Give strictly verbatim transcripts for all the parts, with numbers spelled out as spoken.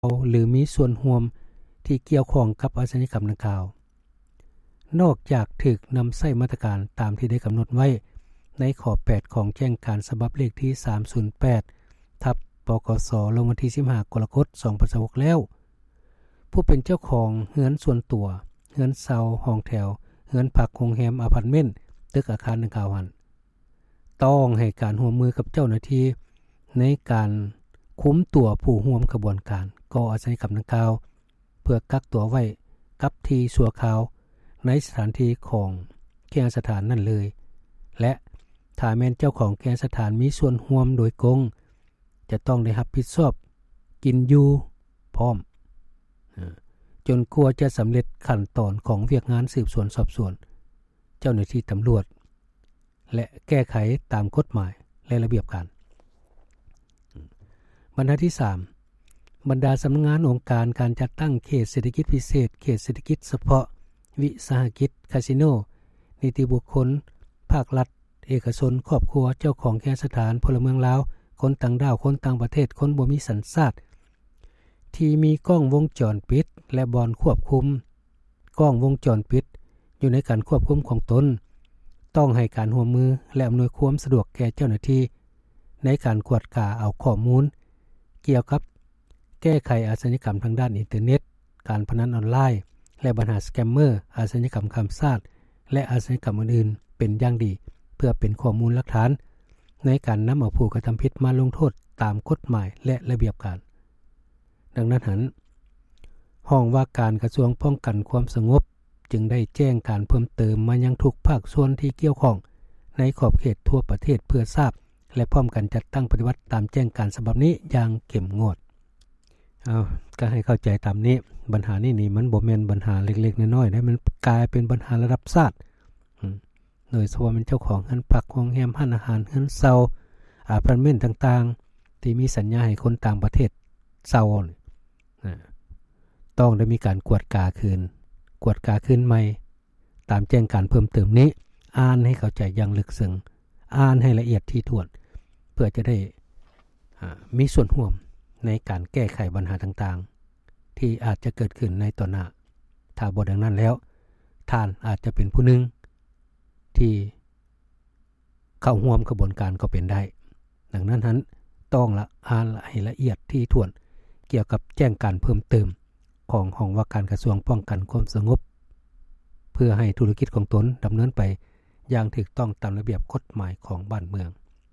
หรือมีส่วนร่วมที่เกี่ยวข้องกับอาชญากรรมดังกล่าวนอกจากถูกนำใช้มาตรการตามที่ได้กำหนดไว้ในข้อแปดของแจ้งการฉบับเลขที่สามศูนย์แปดทับปกสลงวันที่สิบห้ากรกฎาคมสองพันยี่สิบหกแล้วผู้เป็นเจ้าของเรือนส่วนตัวเรือนเซาห้องแถวเรือนพักโรงแรมอพาร์ตเมนต์ตึกอาคารดังกล่าวนั้นต้องให้การร่วมมือกับเจ้าหน้าที่ในการคุมตัวผู้ร่วมกระบวนการก่ออาชญากรรมดังกล่าวเพื่อกักตัวไว้กับที่ชั่วคราวในสถานที่ของเคหสถานนั่นเลยและถ้าแม้นเจ้าของเคหสถานมีส่วนร่วมโดยกงจะต้องได้รับผิดชอบกินอยู่พร้อมจนกว่าจะสำเร็จขั้นตอนของเวียกงานสืบสวนสอบสวนเจ้าหน้าที่ตำรวจและแก้ไขตามกฎหมายและระเบียบการบรรทัดที่สามบรรดาสำนักงานองค์การการจัดตั้งเขตเศรษฐกิจพิเศษเขตเศรษฐกิจเฉพาะวิสาหกิจคาสิโนนิติบุคคลภาครัฐเอกชนครอบครัวเจ้าของแคสถานพลเมืองลาวคนต่างด้าวคนต่างประเทศคนบ่มีสัญชาติที่มีกล้องวงจรปิดและบอนควบคุมกล้องวงจรปิดอยู่ในการควบคุมของตนต้องให้การร่วมมือและอำนวยความสะดวกแก่เจ้าหน้าที่ในการกวดกาเอาข้อมูลเกี่ยวกับแก้ไขอาชญากรรมทางด้านอินเทอร์เน็ตการพนันออนไลน์และปัญหาสแกมเมอร์อาชญากรรมข้ามชาติและอาชญากรรมอื่นๆเป็นอย่างดีเพื่อเป็นข้อมูลหลักฐานในการนำเอาผู้กระทำผิดมาลงโทษตามกฎหมายและระเบียบการดังนั้นหันห้องว่าการกระทรวงป้องกันความสงบจึงได้แจ้งการเพิ่มเติมมายังทุกภาคส่วนที่เกี่ยวข้องในขอบเขตทั่วประเทศเพื่อทราบและพร้อมกันจัดตั้งปฏิบัติตามแจ้งการฉบับนี้อย่างเข้มงวดเอาก็ให้เข้าใจตามนี้ปัญหานี้นี่มันบ่แม่นปัญหาเล็กๆน้อยๆนะมันกลายเป็นปัญหาระดับชาติโดยเฉพาะเป็นเจ้าของเรือนพักโรงแรมร้านอาหารเรือนเซาอพาร์ตเมนต์ต่างๆที่มีสัญญาให้คนต่างประเทศเซาต้องได้มีการกวดกาคืนกวดกาคืนใหม่ตามแจ้งการเพิ่มเติมนี้อ่านให้เข้าใจอย่างลึกซึ้งอ่านให้ละเอียดถี่ถ้วนเพื่อจะได้มีส่วนร่วมในการแก้ไขปัญหาต่างๆที่อาจจะเกิดขึ้นในต่อหน้าถ้าบ่ดังนั้นแล้วท่านอาจจะเป็นผู้หนึ่งที่เข้าร่วมกระบวนการก็เป็นได้ดังนั้นนั้นต้องละอ่านให้ละเอียดถี่ถ้วนเกี่ยวกับแจ้งการเพิ่มเติมของห้องว่าการกระทรวงป้องกันความสงบเพื่อให้ธุรกิจของตนดำเนินไปอย่างถูกต้องตามระเบียบกฎหมายของบ้านเมือง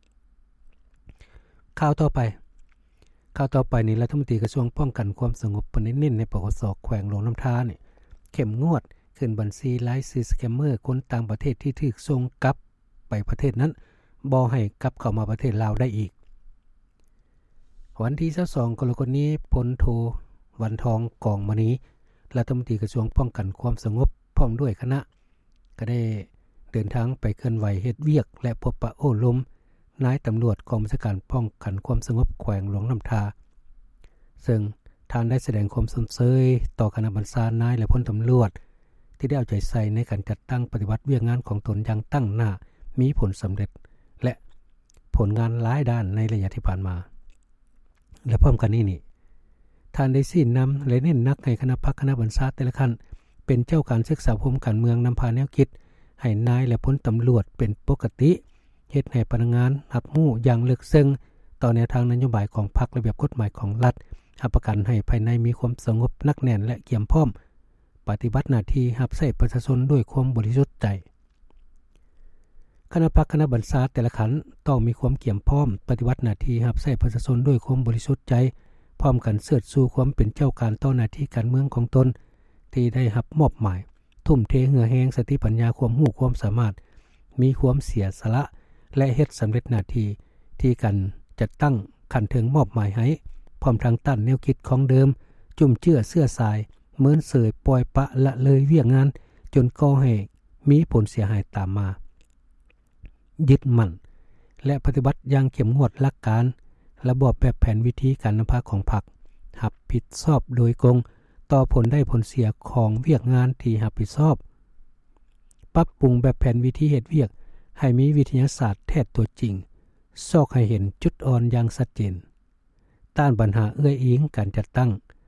ข่าวต่อไปข่าวต่อไปนี้รัฐมนตรีกระทรวงป้องกันความสงบเพิ่นเน้นในปกสแขวงหลวงน้ำทานี่เข้มงวดขึ้นบัญชีรายชื่อสแกมเมอร์คนต่างประเทศที่ถูกส่งกลับไปประเทศนั้นบ่ให้กลับเข้ามาประเทศลาวได้อีกวันที่ยี่สิบสองกรกฎาคมนี้พลโทวันทองกองมณีรัฐมนตรีกระทรวงป้องกันความสงบพร้อมด้วยคณะก็ได้เดินทางไปเคลื่อนไหวเฮ็ดเวียกและพบปะโอ้ลมนายตำรวจกองบัญชาการป้องกันความสงบแขวงหลวงน้ำทาซึ่งท่านได้แสดงความสนใจต่อคณะบัญชาการนายและพลตำรวจที่ได้เอาใจใส่ในการจัดตั้งปฏิบัติเวียกงานของตนอย่างตั้งหน้ามีผลสำเร็จและผลงานหลายด้านในระยะที่ผ่านมาและพร้อมกันนี้นี่ท่านได้ชี้นำและเน้นนักให้คณะพักคณะบัญชาแต่ละขั้นเป็นเจ้าการศึกษาภูมิการเมืองนำพาแนวคิดให้นายและพลตำรวจเป็นปกติเฮ็ดให้พนักงานรับรู้อย่างลึกซึ้งต่อแนวทางนโยบายของพรรคระเบียบกฎหมายของรัฐรับประกันให้ภายในมีความสงบนักแน่นและเกี่ยมพร้อมปฏิบัติหน้าที่รับใช้ประชาชนด้วยความบริสุทธิ์ใจคณะพรรคคณะบัญชาแต่ละขันต้องมีความเกี่ยมพร้อมปฏิบัติหน้าที่รับใช้ประชาชนด้วยความบริสุทธิ์ใจพร้อมกันเสิร์ชสู่ความเป็นเจ้าการต่อหน้าที่การเมืองของตนที่ได้รับมอบหมายทุ่มเทเหงื่อแห้งสติปัญญาความรู้ความสามารถมีความเสียสละและเฮ็ดสำเร็จหน้าที่ที่กันจัดตั้งขันถึงมอบหมายให้พร้อมทางต้านแนวคิดของเดิมจุ่มเจื้อเสื้อสายเหมือนเสยปล่อยปะละเลยเวียกงานจนก่อให้มีผลเสียหายตามมายึดมั่นและปฏิบัติอย่างเข้มงวดหลักการระบบแบบแผนวิธีการนำพาของพรรครับผิดชอบโดยกงต่อผลได้ผลเสียของเวียกงานที่รับผิดชอบปรับปรุงแบบแผนวิธีเฮ็ดเวียกให้มีวิทยาศาสตร์แท้ตัวจริงซอกให้เห็นจุดอ่อนอย่างชัดเจนต้านปัญหาเอื้ออิงการจัดตั้ง